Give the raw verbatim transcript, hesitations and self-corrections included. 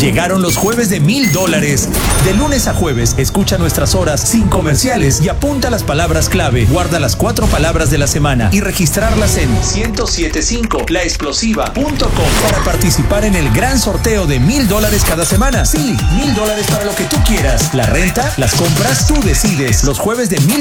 Llegaron los jueves de mil dólares. De lunes a jueves, escucha nuestras horas sin comerciales y apunta las palabras clave. Guarda las cuatro palabras de la semana y registrarlas en ciento siete punto cinco la explosiva punto com para participar en el gran sorteo de mil dólares cada semana. Sí, mil dólares para lo que tú quieras. La renta, las compras, tú decides. Los jueves de mil